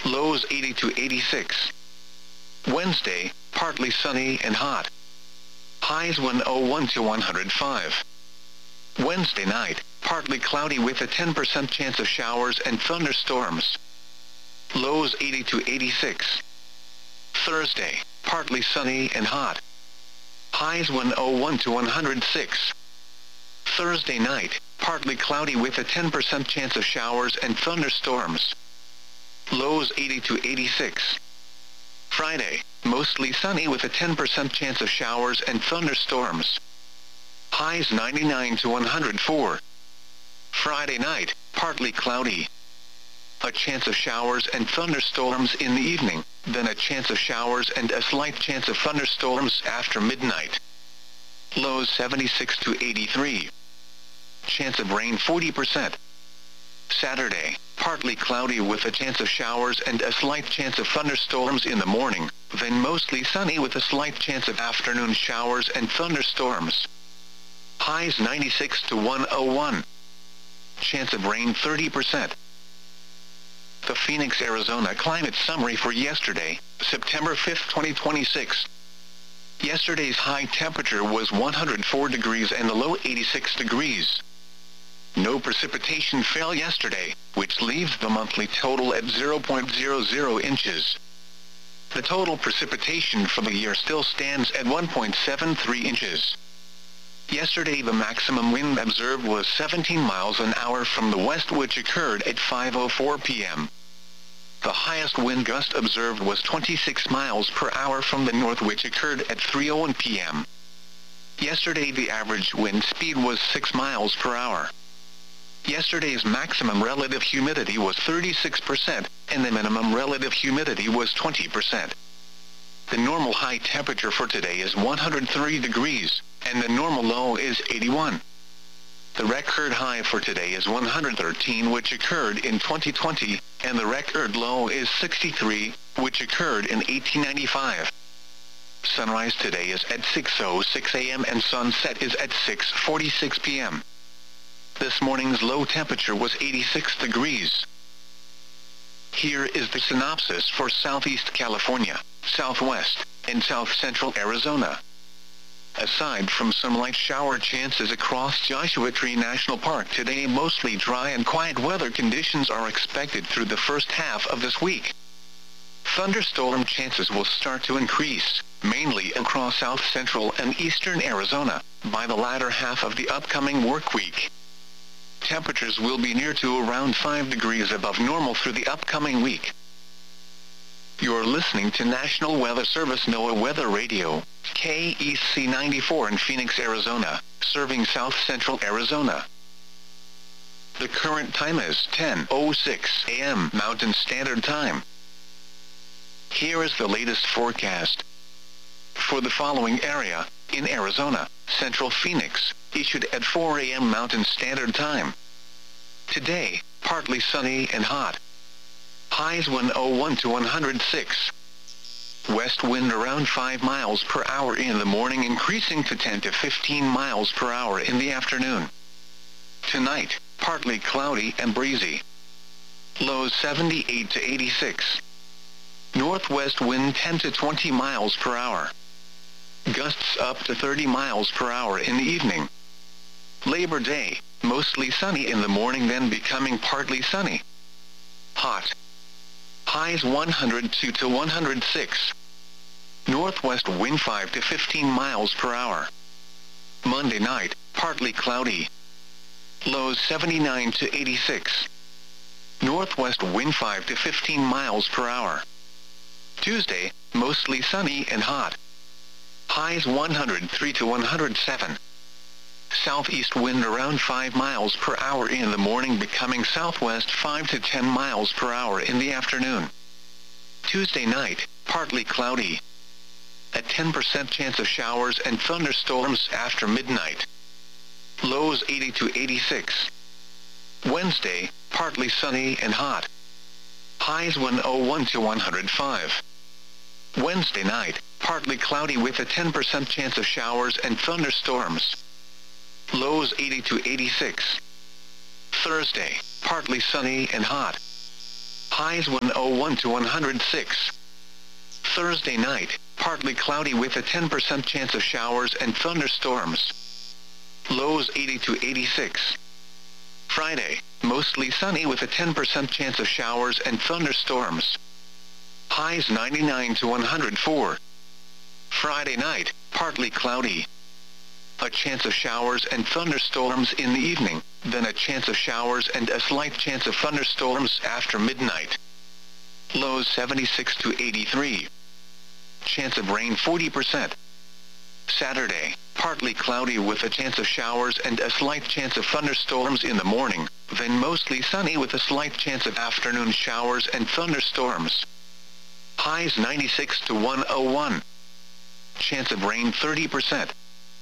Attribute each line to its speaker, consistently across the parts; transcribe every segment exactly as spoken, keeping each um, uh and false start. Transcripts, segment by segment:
Speaker 1: Lows eighty to eighty-six. Wednesday, partly sunny and hot. Highs one oh one to one hundred five. Wednesday night, partly cloudy with a ten percent chance of showers and thunderstorms. Lows eighty to eighty-six. Thursday, partly sunny and hot. Highs one oh one to one hundred six. Thursday night, partly cloudy with a ten percent chance of showers and thunderstorms. Lows eighty to eighty-six. Friday, mostly sunny with a ten percent chance of showers and thunderstorms. Highs ninety-nine to one hundred four. Friday night, partly cloudy. A chance of showers and thunderstorms in the evening, then a chance of showers and a slight chance of thunderstorms after midnight. Lows seventy-six to eighty-three. Chance of rain forty percent. Saturday, partly cloudy with a chance of showers and a slight chance of thunderstorms in the morning, then mostly sunny with a slight chance of afternoon showers and thunderstorms. Highs ninety-six to one oh one. Chance of rain thirty percent. The Phoenix, Arizona climate summary for yesterday, September fifth, twenty twenty-six. Yesterday's high temperature was one hundred four degrees and the low eighty-six degrees. No precipitation fell yesterday, which leaves the monthly total at zero point zero zero inches. The total precipitation for the year still stands at one point seven three inches. Yesterday the maximum wind observed was seventeen miles an hour from the west, which occurred at five oh four p m The highest wind gust observed was twenty-six miles per hour from the north, which occurred at three oh one p m Yesterday the average wind speed was six miles per hour. Yesterday's maximum relative humidity was thirty-six percent, and the minimum relative humidity was twenty percent. The normal high temperature for today is one hundred three degrees, and the normal low is eighty-one. The record high for today is one hundred thirteen, which occurred in twenty twenty, and the record low is sixty-three, which occurred in eighteen ninety-five. Sunrise today is at six oh six a m and sunset is at six forty-six p m This morning's low temperature was eighty-six degrees. Here is the synopsis for Southeast California, Southwest, and South Central Arizona. Aside from some light shower chances across Joshua Tree National Park today, mostly dry and quiet weather conditions are expected through the first half of this week. Thunderstorm chances will start to increase, mainly across South Central and Eastern Arizona, by the latter half of the upcoming work week. Temperatures will be near to around five degrees above normal through the upcoming week. You're listening to National Weather Service NOAA Weather Radio, K E C ninety-four in Phoenix, Arizona, serving South Central Arizona. The current time is ten oh six a m Mountain Standard Time. Here is the latest forecast. For the following area, in Arizona, Central Phoenix, issued at four a m Mountain Standard Time. Today, partly sunny and hot. Highs one oh one to one hundred six. West wind around five miles per hour in the morning, increasing to ten to fifteen miles per hour in the afternoon. Tonight, partly cloudy and breezy. Lows seventy-eight to eighty-six. Northwest wind ten to twenty miles per hour. Gusts up to thirty miles per hour in the evening. Labor Day, mostly sunny in the morning, then becoming partly sunny. Hot. Highs one hundred two to one hundred six. Northwest wind five to fifteen miles per hour. Monday night, partly cloudy. Lows seventy-nine to eighty-six. Northwest wind five to fifteen miles per hour. Tuesday, mostly sunny and hot. Highs one hundred three to one hundred seven. Southeast wind around five miles per hour in the morning, becoming southwest five to ten miles per hour in the afternoon. Tuesday night, partly cloudy. A ten percent chance of showers and thunderstorms after midnight. Lows eighty to eighty-six. Wednesday, partly sunny and hot. Highs one oh one to one hundred five. Wednesday night, partly cloudy with a ten percent chance of showers and thunderstorms. Lows eighty to eighty-six. Thursday, partly sunny and hot. highs one oh one to one hundred six. Thursday night, partly cloudy with a ten percent chance of showers and thunderstorms. Lows eighty to eighty-six. Friday, mostly sunny with a ten percent chance of showers and thunderstorms. Highs ninety-nine to one hundred four. Friday night, partly cloudy. A chance of showers and thunderstorms in the evening, then a chance of showers and a slight chance of thunderstorms after midnight. Lows seventy-six to eighty-three. Chance of rain forty percent. Saturday, partly cloudy with a chance of showers and a slight chance of thunderstorms in the morning, then mostly sunny with a slight chance of afternoon showers and thunderstorms. Highs ninety-six to one oh one. Chance of rain thirty percent.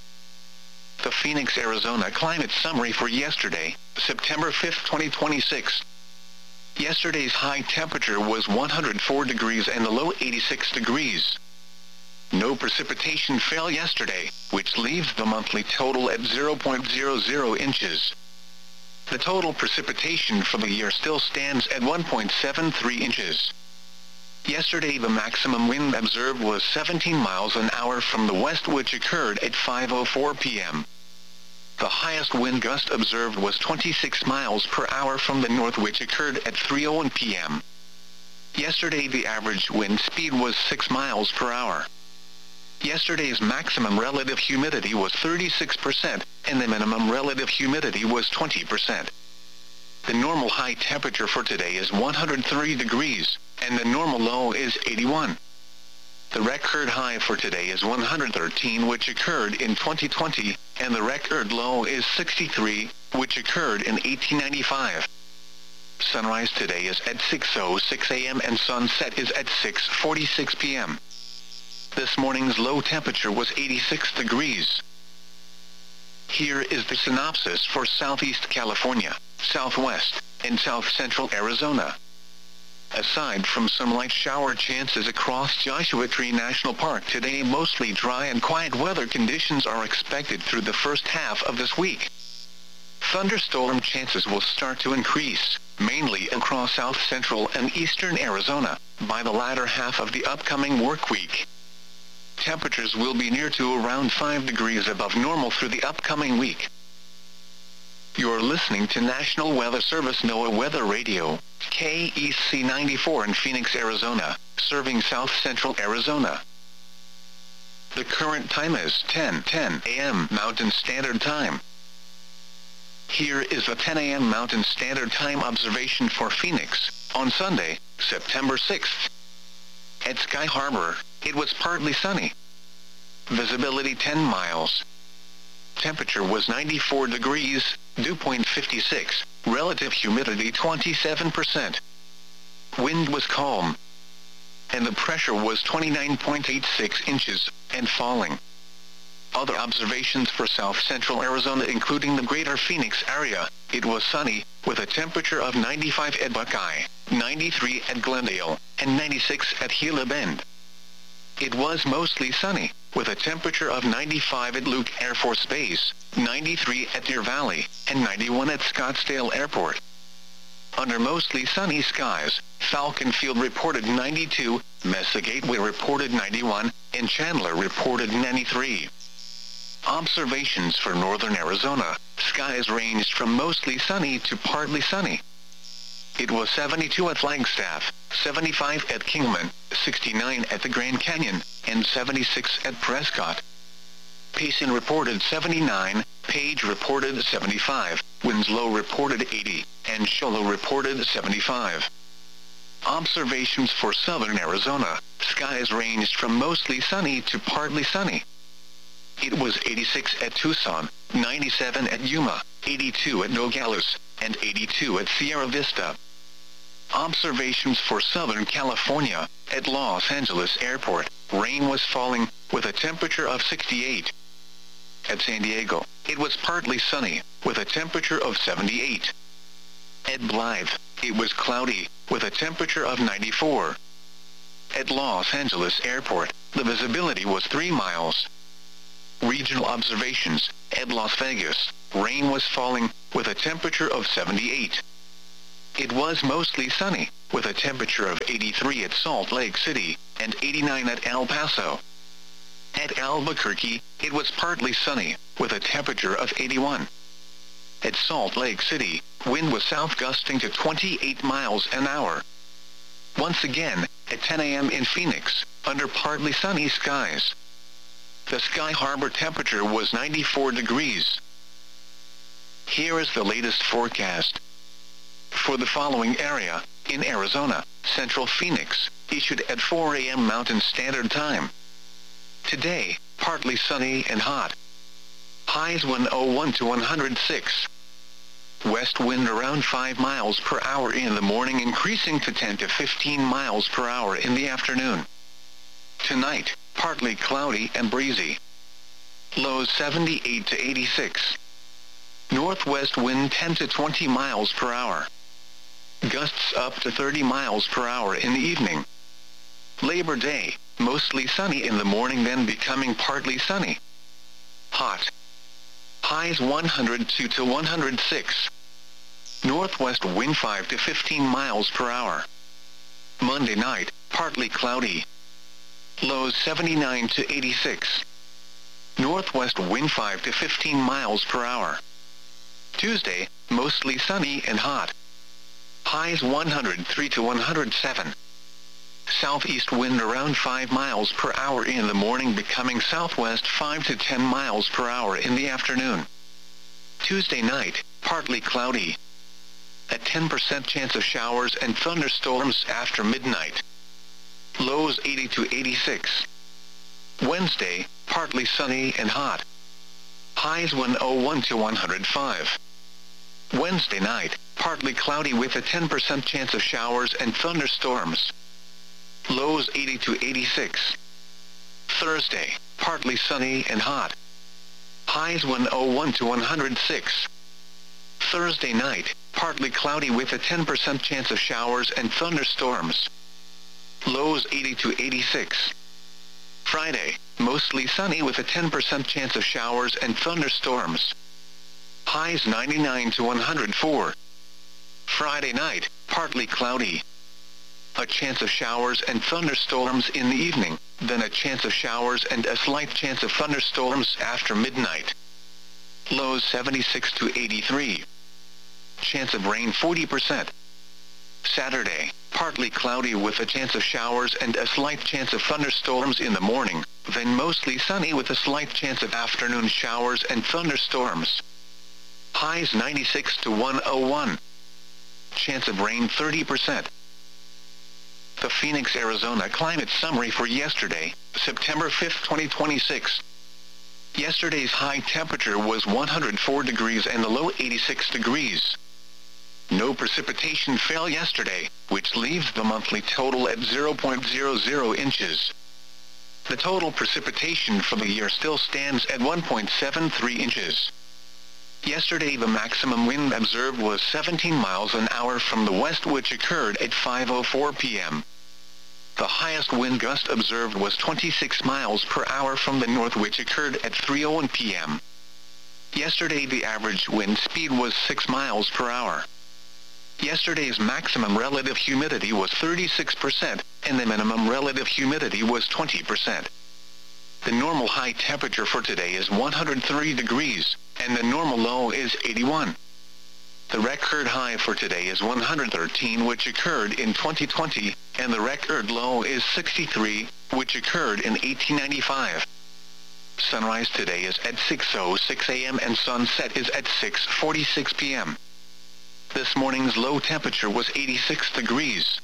Speaker 1: The Phoenix, Arizona climate summary for yesterday, September fifth, twenty twenty-six. Yesterday's high temperature was one hundred four degrees and the low eighty-six degrees. No precipitation fell yesterday, which leaves the monthly total at zero point zero zero inches. The total precipitation for the year still stands at one point seven three inches. Yesterday the maximum wind observed was seventeen miles an hour from the west, which occurred at five oh four p m The highest wind gust observed was twenty-six miles per hour from the north, which occurred at three oh one p m Yesterday the average wind speed was six miles per hour. Yesterday's maximum relative humidity was thirty-six percent, and the minimum relative humidity was twenty percent. The normal high temperature for today is one hundred three degrees, and the normal low is eighty-one. The record high for today is one hundred thirteen, which occurred in twenty twenty, and the record low is sixty-three, which occurred in eighteen ninety-five. Sunrise today is at six oh six a m and sunset is at six forty-six p m This morning's low temperature was eighty-six degrees. Here is the synopsis for Southeast California, Southwest, and South Central Arizona. Aside from some light shower chances across Joshua Tree National Park today, mostly dry and quiet weather conditions are expected through the first half of this week. Thunderstorm chances will start to increase, mainly across South Central and Eastern Arizona, by the latter half of the upcoming work week. Temperatures will be near to around five degrees above normal through the upcoming week. You're listening to National Weather Service NOAA Weather Radio, K E C ninety-four in Phoenix, Arizona, serving South Central Arizona. The current time is ten ten a m Mountain Standard Time. Here is the ten a m Mountain Standard Time observation for Phoenix, on Sunday, September sixth. At Sky Harbor, it was partly sunny. Visibility ten miles. Temperature was ninety-four degrees, dew point fifty-six, relative humidity twenty-seven percent. Wind was calm. And the pressure was twenty-nine point eight six inches, and falling. Other observations for South Central Arizona, including the greater Phoenix area, it was sunny, with a temperature of ninety-five at Buckeye, ninety-three at Glendale, and ninety-six at Gila Bend. It was mostly sunny, with a temperature of ninety-five at Luke Air Force Base, ninety-three at Deer Valley, and ninety-one at Scottsdale Airport. Under mostly sunny skies, Falcon Field reported ninety-two, Mesa Gateway reported ninety-one, and Chandler reported ninety-three. Observations for northern Arizona, skies ranged from mostly sunny to partly sunny. It was seventy-two at Flagstaff, seventy-five at Kingman, sixty-nine at the Grand Canyon, and seventy-six at Prescott. Payson reported seventy-nine, Page reported seventy-five, Winslow reported eighty, and Shoalo reported seventy-five. Observations for southern Arizona, skies ranged from mostly sunny to partly sunny. It was eighty-six at Tucson, ninety-seven at Yuma, eighty-two at Nogales, and eighty-two at Sierra Vista. Observations for Southern California, at Los Angeles Airport, rain was falling, with a temperature of sixty-eight. At San Diego, it was partly sunny, with a temperature of seventy-eight. At Blythe, it was cloudy, with a temperature of ninety-four. At Los Angeles Airport, the visibility was three miles. Regional observations, at Las Vegas, rain was falling, with a temperature of seventy-eight. It was mostly sunny, with a temperature of eighty-three at Salt Lake City, and eighty-nine at El Paso. At Albuquerque, it was partly sunny, with a temperature of eighty-one. At Salt Lake City, wind was south gusting to twenty-eight miles an hour. Once again, at ten a m in Phoenix, under partly sunny skies. The Sky Harbor temperature was ninety-four degrees. Here is the latest forecast. For the following area, in Arizona, Central Phoenix, issued at four a m Mountain Standard Time. Today, partly sunny and hot. Highs one oh one to one hundred six. West wind around five miles per hour in the morning, increasing to ten to fifteen miles per hour in the afternoon. Tonight, partly cloudy and breezy. Lows seventy-eight to eighty-six. Northwest wind ten to twenty miles per hour. Gusts up to thirty miles per hour in the evening. Labor Day, mostly sunny in the morning, then becoming partly sunny. Hot. Highs one hundred two to one hundred six. Northwest wind five to fifteen miles per hour. Monday night, partly cloudy. Lows seventy-nine to eighty-six. Northwest wind five to fifteen miles per hour. Tuesday, mostly sunny and hot. Highs one hundred three to one hundred seven. Southeast wind around five miles per hour in the morning, becoming southwest five to ten miles per hour in the afternoon. Tuesday night, partly cloudy. A ten percent chance of showers and thunderstorms after midnight. Lows eighty to eighty-six. Wednesday, partly sunny and hot. Highs one oh one to one hundred five. Wednesday night, partly cloudy with a ten percent chance of showers and thunderstorms. Lows eighty to eighty-six. Thursday, partly sunny and hot. Highs one oh one to one hundred six. Thursday night, partly cloudy with a ten percent chance of showers and thunderstorms. Lows eighty to eighty-six. Friday, mostly sunny with a ten percent chance of showers and thunderstorms. Highs ninety-nine to one hundred four. Friday night, partly cloudy. A chance of showers and thunderstorms in the evening, then a chance of showers and a slight chance of thunderstorms after midnight. Lows seventy-six to eighty-three. Chance of rain forty percent. Saturday, partly cloudy with a chance of showers and a slight chance of thunderstorms in the morning, then mostly sunny with a slight chance of afternoon showers and thunderstorms. Highs ninety-six to one oh one. Chance of rain thirty percent. The Phoenix, Arizona climate summary for yesterday, September fifth, twenty twenty-six. Yesterday's high temperature was one hundred four degrees and the low eighty-six degrees. No precipitation fell yesterday, which leaves the monthly total at zero point zero zero inches. The total precipitation for the year still stands at one point seven three inches. Yesterday the maximum wind observed was seventeen miles an hour from the west, which occurred at five oh four p m The highest wind gust observed was twenty-six miles per hour from the north, which occurred at three oh one p m Yesterday the average wind speed was six miles per hour. Yesterday's maximum relative humidity was thirty-six percent, and the minimum relative humidity was twenty percent. The normal high temperature for today is one hundred three degrees, and the normal low is eighty-one. The record high for today is one hundred thirteen, which occurred in twenty twenty, and the record low is sixty-three, which occurred in eighteen ninety-five. Sunrise today is at six oh six a m and sunset is at six forty-six p m This morning's low temperature was eighty-six degrees.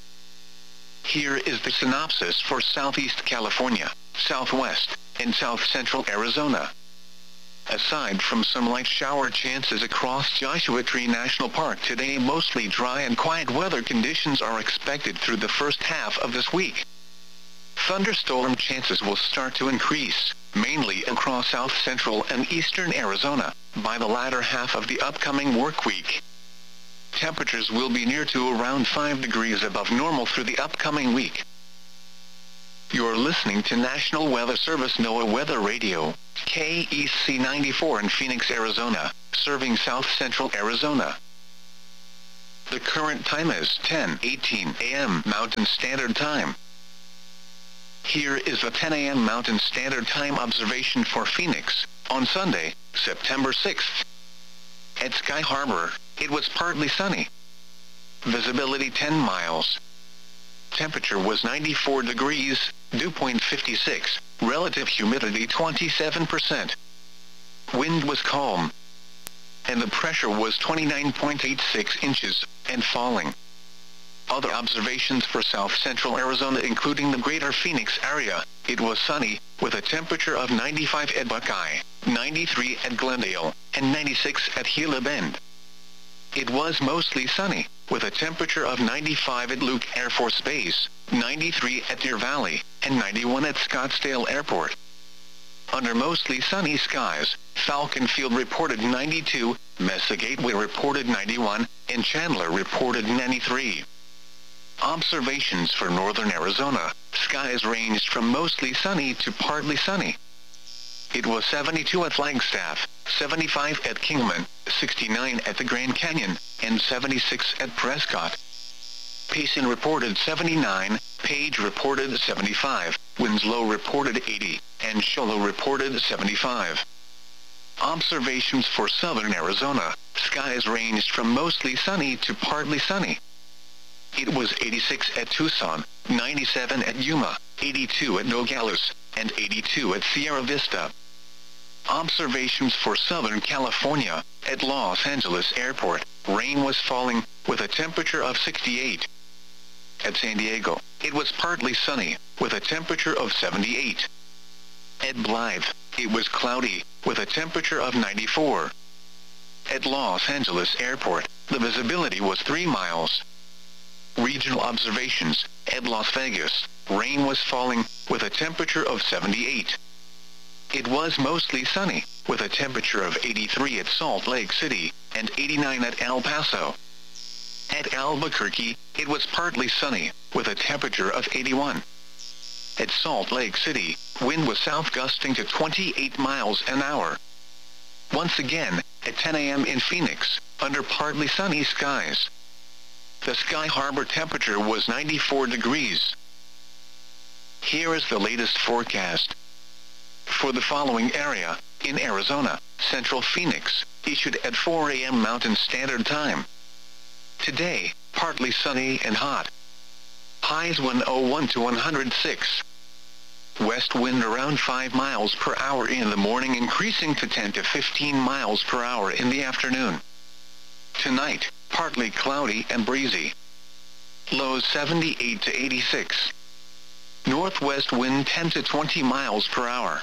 Speaker 1: Here is the synopsis for Southeast California, Southwest, and South Central Arizona. Aside from some light shower chances across Joshua Tree National Park today, mostly dry and quiet weather conditions are expected through the first half of this week. Thunderstorm chances will start to increase, mainly across South Central and Eastern Arizona, by the latter half of the upcoming work week. Temperatures will be near to around five degrees above normal through the upcoming week. You're listening to National Weather Service NOAA Weather Radio, K E C ninety-four in Phoenix, Arizona, serving South Central Arizona. The current time is ten eighteen a m Mountain Standard Time. Here is a ten a m Mountain Standard Time observation for Phoenix, on Sunday, September sixth. At Sky Harbor, it was partly sunny. Visibility ten miles. Temperature was ninety-four degrees, dew point fifty-six, relative humidity twenty-seven percent. Wind was calm. And the pressure was twenty-nine point eight six inches, and falling. Other observations for south-central Arizona including the greater Phoenix area, it was sunny, with a temperature of ninety-five at Buckeye, ninety-three at Glendale, and ninety-six at Gila Bend. It was mostly sunny, with a temperature of ninety-five at Luke Air Force Base, ninety-three at Deer Valley, and ninety-one at Scottsdale Airport. Under mostly sunny skies, Falcon Field reported ninety-two, Mesa Gateway reported ninety-one, and Chandler reported ninety-three. Observations for northern Arizona, skies ranged from mostly sunny to partly sunny. It was seventy-two at Flagstaff, seventy-five at Kingman, sixty-nine at the Grand Canyon, and seventy-six at Prescott. Payson reported seventy-nine, Page reported seventy-five, Winslow reported eighty, and Shoalo reported seventy-five. Observations for southern Arizona, skies ranged from mostly sunny to partly sunny. It was eighty-six at Tucson, ninety-seven at Yuma, eighty-two at Nogales, and eighty-two at Sierra Vista. Observations for Southern California, at Los Angeles Airport, rain was falling, with a temperature of sixty-eight. At San Diego, it was partly sunny, with a temperature of seventy-eight. At Blythe, it was cloudy, with a temperature of ninety-four. At Los Angeles Airport, the visibility was three miles. Regional observations, at Las Vegas, rain was falling, with a temperature of seventy-eight. It was mostly sunny, with a temperature of eighty-three at Salt Lake City, and eighty-nine at El Paso. At Albuquerque, it was partly sunny, with a temperature of eighty-one. At Salt Lake City, wind was south gusting to twenty-eight miles an hour. Once again, at ten a m in Phoenix, under partly sunny skies. The Sky Harbor temperature was ninety-four degrees. Here is the latest forecast. For the following area, in Arizona, Central Phoenix, issued at four a m Mountain Standard Time. Today, partly sunny and hot. Highs one oh one to one oh six. West wind around five miles per hour in the morning, increasing to ten to fifteen miles per hour in the afternoon. Tonight, partly cloudy and breezy. Lows seventy-eight to eighty-six. Northwest wind ten to twenty miles per hour.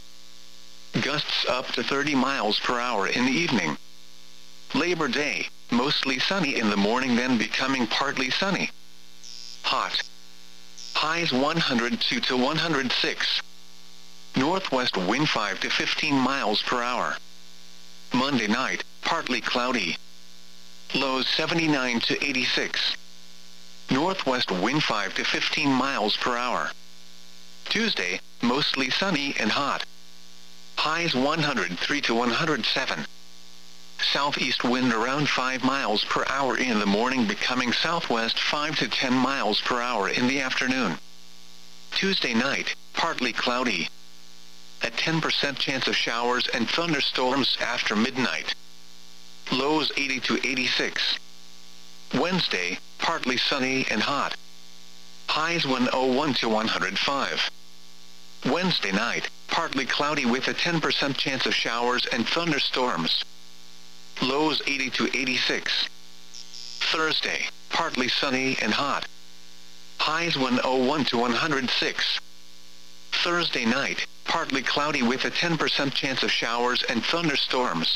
Speaker 1: Gusts up to thirty miles per hour in the evening. Labor Day, mostly sunny in the morning, then becoming partly sunny. Hot. Highs one oh two to one oh six. Northwest wind five to fifteen miles per hour. Monday night, partly cloudy. Lows seventy-nine to eighty-six. Northwest wind five to fifteen miles per hour. Tuesday, mostly sunny and hot. Highs one oh three to one oh seven. Southeast wind around five miles per hour in the morning, becoming southwest five to ten miles per hour in the afternoon. Tuesday night, partly cloudy. A ten percent chance of showers and thunderstorms after midnight. Lows eighty to eighty-six. Wednesday, partly sunny and hot. Highs one oh one to one oh five. Wednesday night, partly cloudy with a ten percent chance of showers and thunderstorms. Lows eighty to eighty-six. Thursday, partly sunny and hot. Highs one oh one to one oh six. Thursday night, partly cloudy with a ten percent chance of showers and thunderstorms.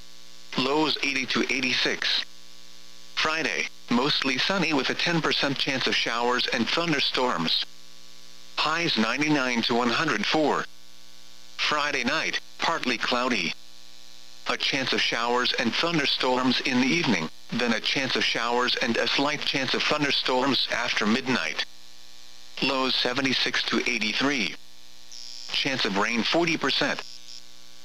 Speaker 1: Lows eighty to eighty-six. Friday, mostly sunny with a ten percent chance of showers and thunderstorms. Highs ninety-nine to one oh four. Friday night, partly cloudy. A chance of showers and thunderstorms in the evening, then a chance of showers and a slight chance of thunderstorms after midnight. Lows seventy-six to eighty-three. Chance of rain forty percent.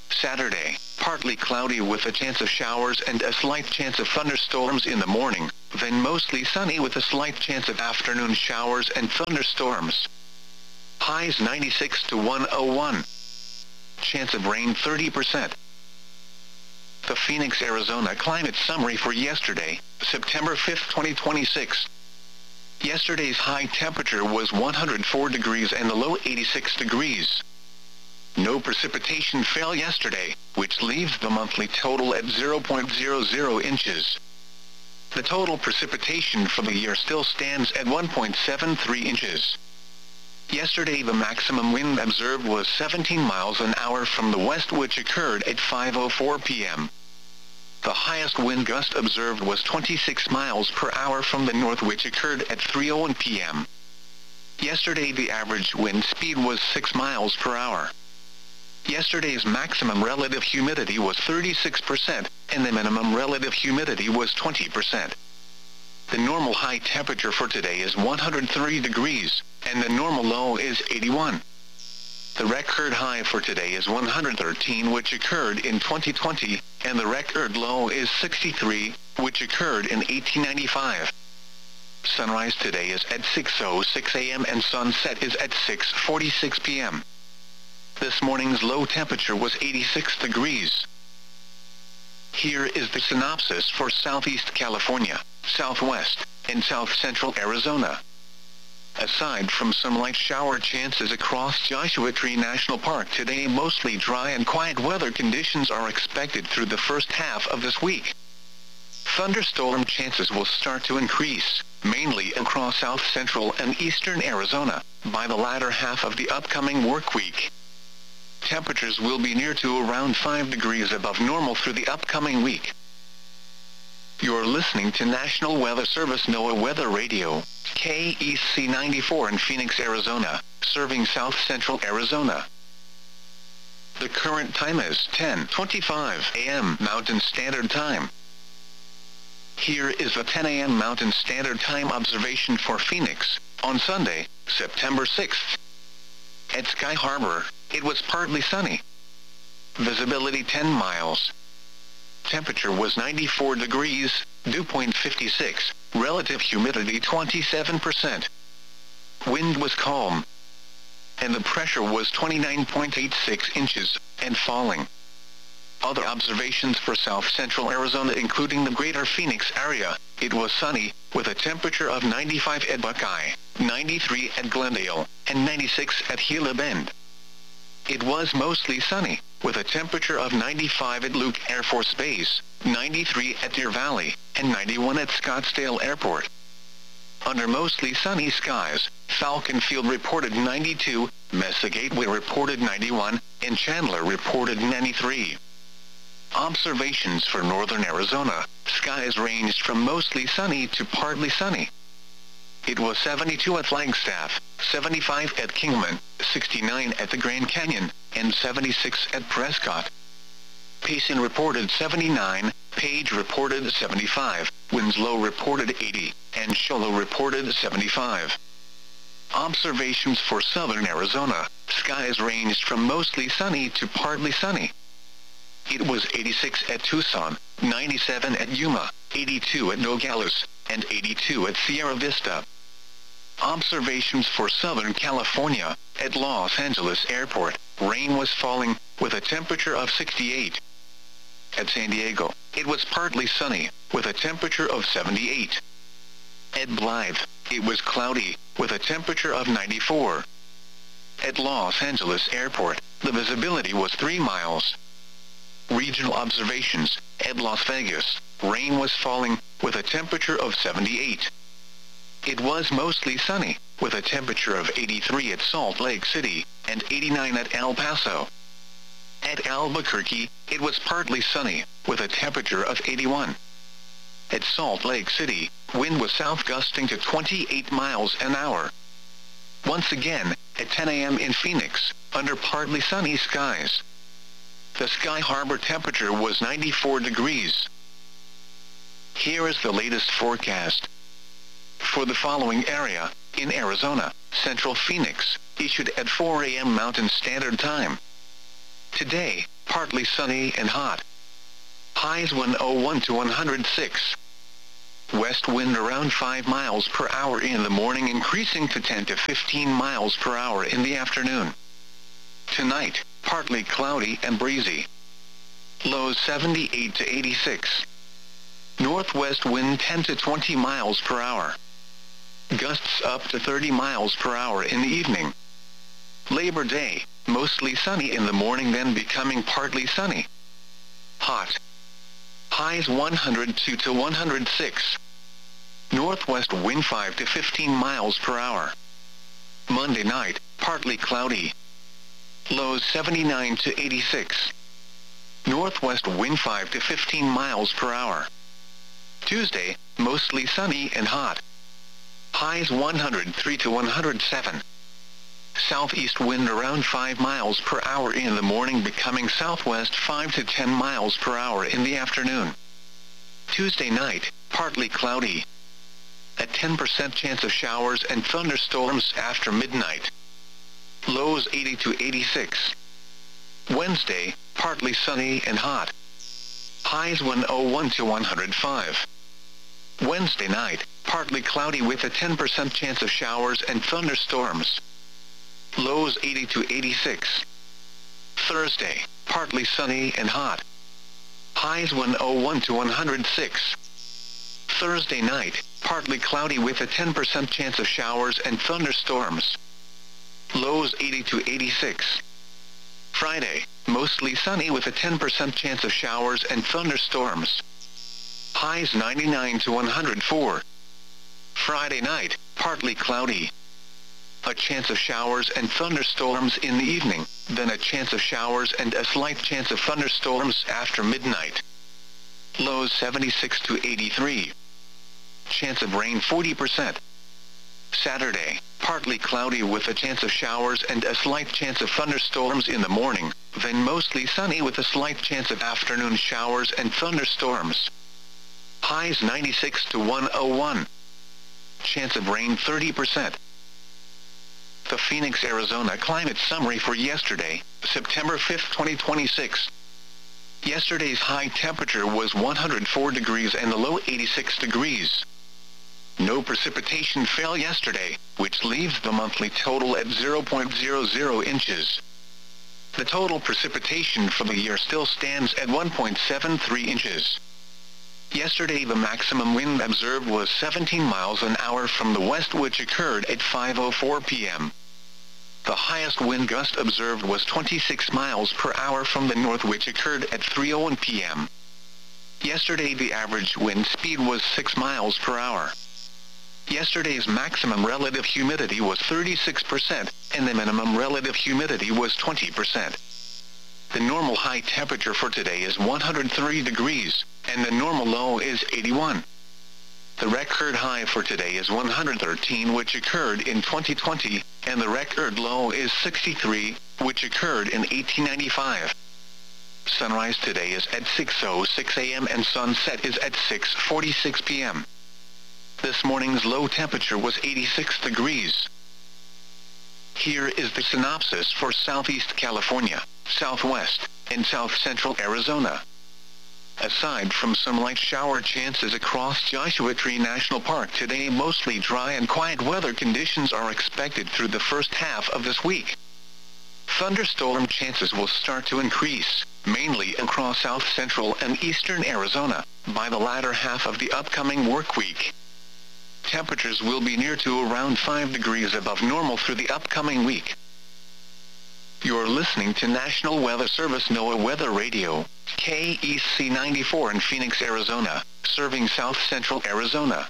Speaker 1: Saturday, partly cloudy with a chance of showers and a slight chance of thunderstorms in the morning, then mostly sunny with a slight chance of afternoon showers and thunderstorms. Highs ninety-six to one oh one. Chance of rain thirty percent. The Phoenix, Arizona climate summary for yesterday, September fifth, twenty twenty-six. Yesterday's high temperature was one hundred four degrees and the low eighty-six degrees. No precipitation fell yesterday, which leaves the monthly total at zero point zero zero inches. The total precipitation for the year still stands at one point seven three inches. Yesterday the maximum wind observed was seventeen miles an hour from the west, which occurred at five oh four p m The highest wind gust observed was twenty-six miles per hour from the north, which occurred at three oh one p m Yesterday the average wind speed was six miles per hour. Yesterday's maximum relative humidity was thirty-six percent, and the minimum relative humidity was twenty percent. The normal high temperature for today is one hundred three degrees, and the normal low is eighty-one. The record high for today is one hundred thirteen, which occurred in twenty twenty, and the record low is sixty-three, which occurred in eighteen ninety-five. Sunrise today is at six oh six a m and sunset is at six forty-six p m This morning's low temperature was eighty-six degrees. Here is the synopsis for Southeast California, Southwest, and South Central Arizona. Aside from some light shower chances across Joshua Tree National Park today, mostly dry and quiet weather conditions are expected through the first half of this week. Thunderstorm chances will start to increase, mainly across South Central and Eastern Arizona, by the latter half of the upcoming work week. Temperatures will be near to around five degrees above normal through the upcoming week. You're listening to National Weather Service NOAA Weather Radio, K E C ninety-four in Phoenix, Arizona, serving South Central Arizona. The current time is ten twenty-five a m Mountain Standard Time. Here is the ten a m Mountain Standard Time observation for Phoenix, on Sunday, September sixth. At Sky Harbor, it was partly sunny. Visibility ten miles. Temperature was ninety-four degrees, dew point fifty-six, relative humidity twenty-seven percent. Wind was calm. And the pressure was twenty-nine point eight six inches, and falling. Other observations for South Central Arizona, including the greater Phoenix area, it was sunny, with a temperature of ninety-five at Buckeye, ninety-three at Glendale, and ninety-six at Gila Bend. It was mostly sunny, with a temperature of ninety-five at Luke Air Force Base, ninety-three at Deer Valley, and ninety-one at Scottsdale Airport. Under mostly sunny skies, Falcon Field reported ninety-two, Mesa Gateway reported ninety-one, and Chandler reported ninety-three. Observations for northern Arizona, skies ranged from mostly sunny to partly sunny. It was seventy-two at Flagstaff, seventy-five at Kingman, sixty-nine at the Grand Canyon, and seventy-six at Prescott. Payson reported seventy-nine, Page reported seventy-five, Winslow reported eighty, and Shoalo reported seventy-five. Observations for southern Arizona, skies ranged from mostly sunny to partly sunny. It was eighty-six at Tucson, ninety-seven at Yuma, eighty-two at Nogales, and eighty-two at Sierra Vista. Observations for Southern California, at Los Angeles Airport, rain was falling, with a temperature of sixty-eight. At San Diego, it was partly sunny, with a temperature of seventy-eight. At Blythe, it was cloudy, with a temperature of ninety-four. At Los Angeles Airport, the visibility was three miles. Regional observations, at Las Vegas, rain was falling, with a temperature of seventy-eight. It was mostly sunny, with a temperature of eighty-three at Salt Lake City, and eighty-nine at El Paso. At Albuquerque, it was partly sunny, with a temperature of eighty-one. At Salt Lake City, wind was south gusting to twenty-eight miles an hour. Once again, at ten a m in Phoenix, under partly sunny skies. The Sky Harbor temperature was ninety-four degrees. Here is the latest forecast. For the following area, in Arizona, Central Phoenix, issued at four a m Mountain Standard Time. Today, partly sunny and hot. Highs one oh one to one hundred six. west wind around five miles per hour in the morning, increasing to ten to fifteen miles per hour in the afternoon. Tonight, partly cloudy and breezy. Lows seventy-eight to eighty-six. Northwest wind ten to twenty miles per hour. Gusts up to thirty miles per hour in the evening. Labor Day, mostly sunny in the morning, then becoming partly sunny. Hot. Highs one hundred two to one hundred six. Northwest wind five to fifteen miles per hour. Monday night, partly cloudy. Lows seventy-nine to eighty-six. Northwest wind five to fifteen miles per hour. Tuesday, mostly sunny and hot. Highs one hundred three to one hundred seven. Southeast wind around five miles per hour in the morning, becoming southwest five to ten miles per hour in the afternoon. Tuesday night, partly cloudy. A ten percent chance of showers and thunderstorms after midnight. Lows eighty to eighty-six. Wednesday, partly sunny and hot. Highs one oh one to one hundred five. Wednesday night, partly cloudy with a ten percent chance of showers and thunderstorms. Lows eighty to eighty-six. Thursday, partly sunny and hot. Highs one oh one to one hundred six. Thursday night, partly cloudy with a ten percent chance of showers and thunderstorms. Lows eighty to eighty-six. Friday, mostly sunny with a ten percent chance of showers and thunderstorms. Highs ninety-nine to one hundred four. Friday night, partly cloudy. A chance of showers and thunderstorms in the evening, then a chance of showers and a slight chance of thunderstorms after midnight. Lows seventy-six to eighty-three. Chance of rain forty percent. Saturday, partly cloudy with a chance of showers and a slight chance of thunderstorms in the morning, then mostly sunny with a slight chance of afternoon showers and thunderstorms. Highs ninety-six to one oh one. Chance of rain thirty percent. The Phoenix, Arizona climate summary for yesterday, September fifth, twenty twenty-six. Yesterday's high temperature was one hundred four degrees and the low eighty-six degrees. No precipitation fell yesterday, which leaves the monthly total at zero point zero zero inches. The total precipitation for the year still stands at one point seven three inches. Yesterday the maximum wind observed was seventeen miles an hour from the west, which occurred at five oh four p m The highest wind gust observed was twenty-six miles per hour from the north, which occurred at three oh one p m Yesterday the average wind speed was six miles per hour. Yesterday's maximum relative humidity was thirty-six percent, and the minimum relative humidity was twenty percent. The normal high temperature for today is one hundred three degrees, and the normal low is eighty-one. The record high for today is one hundred thirteen, which occurred in twenty twenty, and the record low is sixty-three, which occurred in eighteen ninety-five. Sunrise today is at six oh six a m and sunset is at six forty-six p m This morning's low temperature was eighty-six degrees. Here is the synopsis for Southeast California, Southwest, and South Central Arizona. Aside from some light shower chances across Joshua Tree National Park today, mostly dry and quiet weather conditions are expected through the first half of this week. Thunderstorm chances will start to increase, mainly across South Central and Eastern Arizona, by the latter half of the upcoming work week. Temperatures will be near to around five degrees above normal through the upcoming week. You're listening to National Weather Service NOAA Weather Radio, K E C ninety-four in Phoenix, Arizona, serving South Central Arizona.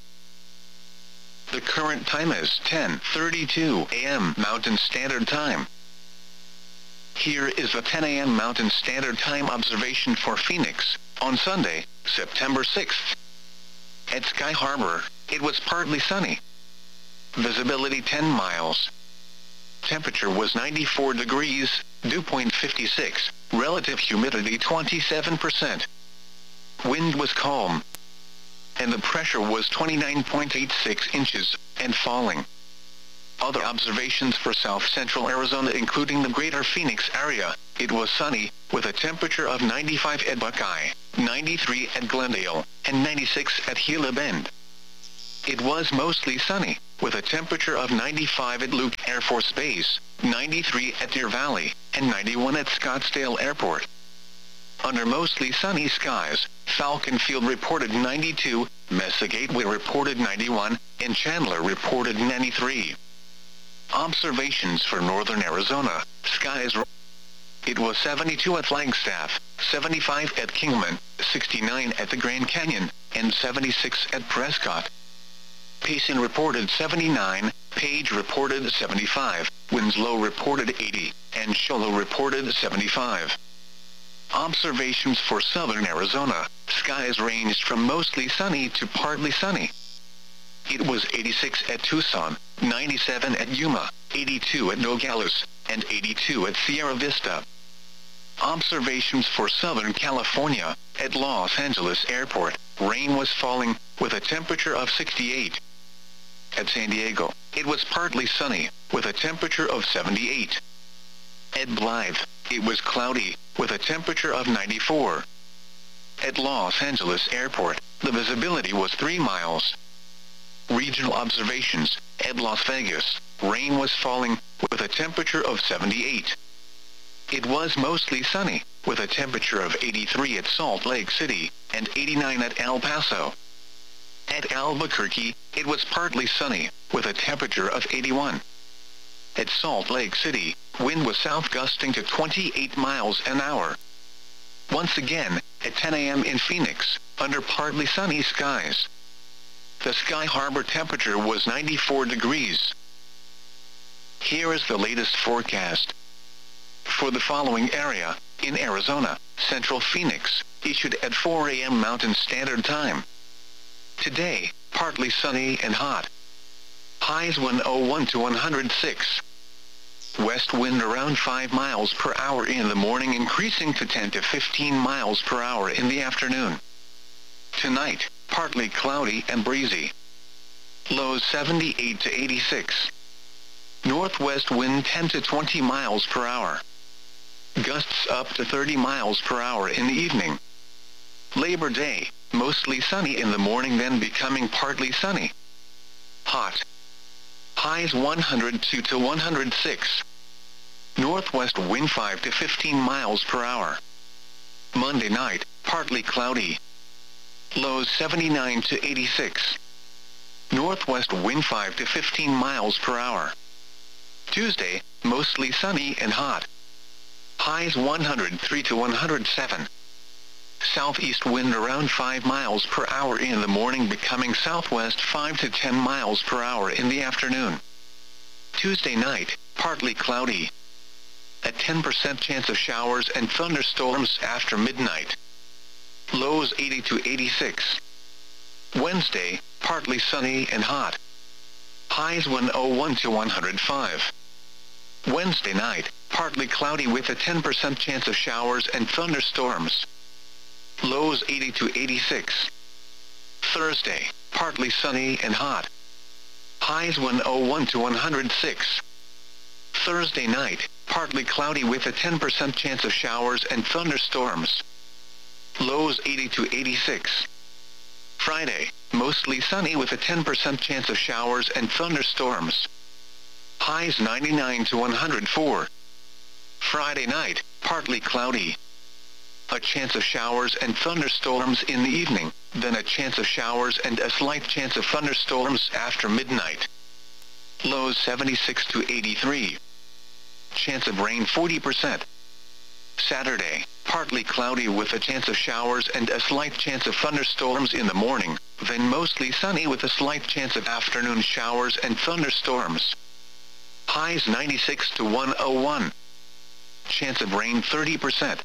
Speaker 1: The current time is ten thirty-two a m Mountain Standard Time. Here is the ten a m Mountain Standard Time observation for Phoenix, on Sunday, September sixth. At Sky Harbor, it was partly sunny. Visibility ten miles. Temperature was ninety-four degrees, dew point fifty-six, relative humidity twenty-seven percent. Wind was calm. And the pressure was twenty-nine point eight six inches, and falling. Other observations for South Central Arizona, including the greater Phoenix area, it was sunny, with a temperature of ninety-five at Buckeye, ninety-three at Glendale, and ninety-six at Gila Bend. It was mostly sunny, with a temperature of ninety-five at Luke Air Force Base, ninety-three at Deer Valley, and ninety-one at Scottsdale Airport. Under mostly sunny skies, Falcon Field reported ninety-two, Mesa Gateway reported ninety-one, and Chandler reported ninety-three. Observations for northern Arizona, skies. It was seventy-two at Flagstaff, seventy-five at Kingman, sixty-nine at the Grand Canyon, and seventy-six at Prescott. Payson reported seventy-nine, Page reported seventy-five, Winslow reported eighty, and Show Low reported seventy-five. Observations for southern Arizona, skies ranged from mostly sunny to partly sunny. It was eighty-six at Tucson, ninety-seven at Yuma, eighty-two at Nogales, and eighty-two at Sierra Vista. Observations for southern California, at Los Angeles Airport, rain was falling, with a temperature of sixty-eight. At San Diego, it was partly sunny, with a temperature of seventy-eight. At Blythe, it was cloudy, with a temperature of ninety-four. At Los Angeles Airport, the visibility was three miles. Regional observations, at Las Vegas, rain was falling, with a temperature of seventy-eight. It was mostly sunny, with a temperature of eighty-three at Salt Lake City, and eighty-nine at El Paso. At Albuquerque, it was partly sunny, with a temperature of eighty-one. At Salt Lake City, wind was south gusting to twenty-eight miles an hour. Once again, at ten a m in Phoenix, under partly sunny skies. The Sky Harbor temperature was ninety-four degrees. Here is the latest forecast. For the following area, in Arizona, Central Phoenix, issued at four a m Mountain Standard Time. Today, partly sunny and hot. Highs one oh one to one hundred six. West wind around five miles per hour in the morning, increasing to ten to fifteen miles per hour in the afternoon. Tonight, partly cloudy and breezy. Lows seventy-eight to eighty-six. Northwest wind ten to twenty miles per hour. Gusts up to thirty miles per hour in the evening. Labor Day, mostly sunny in the morning, then becoming partly sunny. Hot. Highs one hundred two to one hundred six. Northwest wind five to fifteen miles per hour. Monday night, partly cloudy. Lows seventy-nine to eighty-six. Northwest wind five to fifteen miles per hour. Tuesday, mostly sunny and hot. Highs one hundred three to one hundred seven. Southeast wind around five miles per hour in the morning, becoming southwest five to ten miles per hour in the afternoon. Tuesday night, partly cloudy. A ten percent chance of showers and thunderstorms after midnight. Lows eighty to eighty-six. Wednesday, partly sunny and hot. Highs one oh one to one hundred five. Wednesday night, partly cloudy with a ten percent chance of showers and thunderstorms. Lows eighty to eighty-six. Thursday, partly sunny and hot. Highs one oh one to one hundred six. Thursday night, partly cloudy with a ten percent chance of showers and thunderstorms. Lows eighty to eighty-six. Friday, mostly sunny with a ten percent chance of showers and thunderstorms. Highs ninety-nine to one hundred four. Friday night, partly cloudy. A chance of showers and thunderstorms in the evening, then a chance of showers and a slight chance of thunderstorms after midnight. Lows seventy-six to eighty-three. Chance of rain forty percent. Saturday, partly cloudy with a chance of showers and a slight chance of thunderstorms in the morning, then mostly sunny with a slight chance of afternoon showers and thunderstorms. Highs ninety-six to one oh one. Chance of rain thirty percent.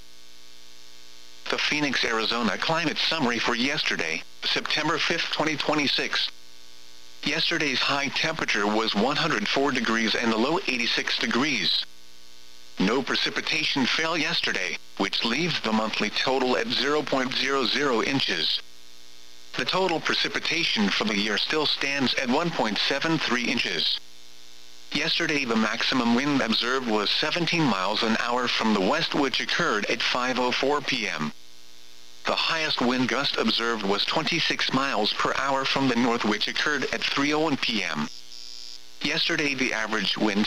Speaker 1: The Phoenix, Arizona climate summary for yesterday, September fifth, twenty twenty-six. Yesterday's high temperature was one hundred four degrees and the low eighty-six degrees. No precipitation fell yesterday, which leaves the monthly total at zero point zero zero inches. The total precipitation for the year still stands at one point seven three inches. Yesterday the maximum wind observed was seventeen miles an hour from the west, which occurred at five oh four p m The highest wind gust observed was twenty-six miles per hour from the north, which occurred at three oh one p m Yesterday the average wind